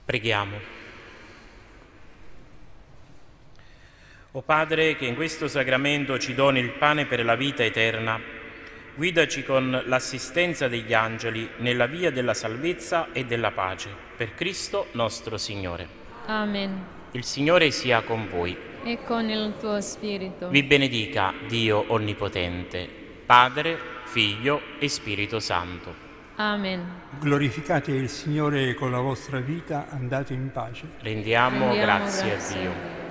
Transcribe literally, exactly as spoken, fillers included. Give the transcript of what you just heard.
Preghiamo. O Padre, che in questo sacramento ci doni il pane per la vita eterna, guidaci con l'assistenza degli angeli nella via della salvezza e della pace. Per Cristo nostro Signore. Amen. Il Signore sia con voi. E con il tuo spirito. Vi benedica Dio Onnipotente, Padre, Figlio e Spirito Santo. Amen. Glorificate il Signore con la vostra vita, andate in pace. Rendiamo, Rendiamo grazie, grazie a Dio. a Dio.